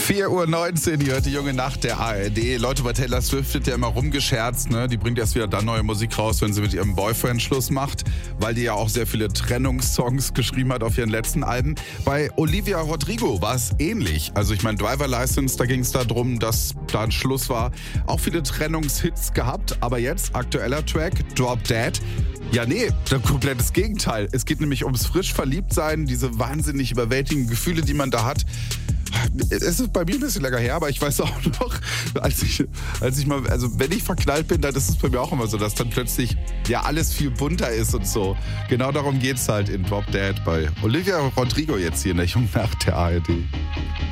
4:19 Uhr, ihr hört die junge Nacht der ARD. Leute, bei Taylor Swift wird ja immer rumgescherzt, ne? Die bringt erst wieder dann neue Musik raus, wenn sie mit ihrem Boyfriend Schluss macht, weil die ja auch sehr viele Trennungssongs geschrieben hat auf ihren letzten Alben. Bei Olivia Rodrigo war es ähnlich. Also ich meine, Driver License, da ging es darum, dass da ein Schluss war. Auch viele Trennungshits gehabt, aber jetzt aktueller Track, Drop Dead. Ja, nee, ein komplettes Gegenteil. Es geht nämlich ums frisch Verliebtsein, diese wahnsinnig überwältigenden Gefühle, die man da hat. Es ist bei mir ein bisschen länger her, aber ich weiß auch noch, als ich mal, also wenn ich verknallt bin, dann ist es bei mir auch immer so, dass dann plötzlich ja alles viel bunter ist und so. Genau darum geht's halt in Drop Dead bei Olivia Rodrigo jetzt hier in der jungen Nacht der ARD.